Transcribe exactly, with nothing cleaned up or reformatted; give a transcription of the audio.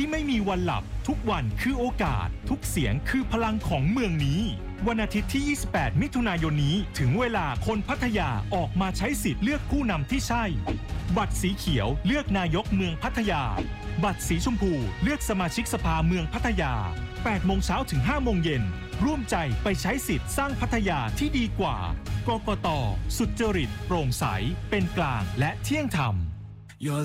ที่ไม่มีวันหลับทุกวันคือโอกาสทุกเสียงคือพลังของเมืองนี้วันอาทิตย์ที่ยี่สิบแปดมิถุนายนนี้ถึงเวลาคนพัทยาออกมาใช้สิทธิ์เลือกผู้นำที่ใช่บัตรสีเขียวเลือกนายกเมืองพัทยาบัตรสีชมพูเลือกสมาชิกสภาเมืองพัทยาแปดโมงเช้าถึงห้าโมงเย็นร่วมใจไปใช้สิทธิ์สร้างพัทยาที่ดีกว่ากกต.สุจริตโปร่งใสเป็นกลางและเที่ยงธรรม